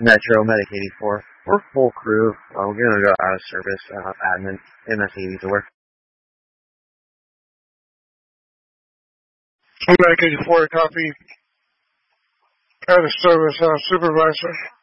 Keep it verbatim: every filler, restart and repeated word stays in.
Metro, Medic eighty-four. We're full crew. Uh, we're going to go out of service, uh, admin, M S eighty-four. Medic eighty-four, copy. Out of service, uh, supervisor.